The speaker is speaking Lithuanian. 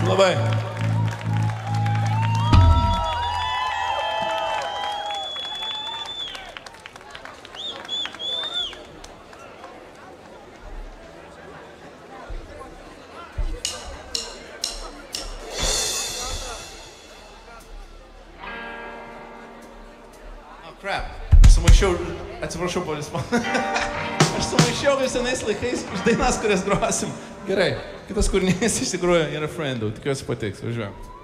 Labai. Crap. Atsiprašau, polis man. Aš sumaišiau kaip senais laikais dainas, kurias grosim. Gerai, kitas kūrinys iš tikrųjų yra Friendų. Tikiuosi patiks, važiuojam.